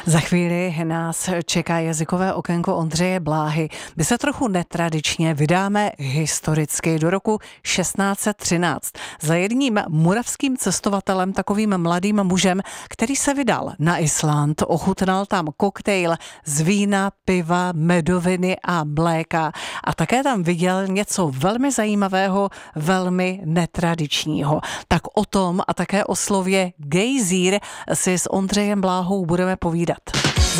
Za chvíli nás čeká jazykové okénko Ondřeje Bláhy. My se trochu netradičně vydáme historicky do roku 1613 za jedním moravským cestovatelem, takovým mladým mužem, který se vydal na Island, ochutnal tam koktejl z vína, piva, medoviny a mléka a také tam viděl něco velmi zajímavého, velmi netradičního. Tak o tom a také o slově gejzír si s Ondřejem Bláhou budeme povídat.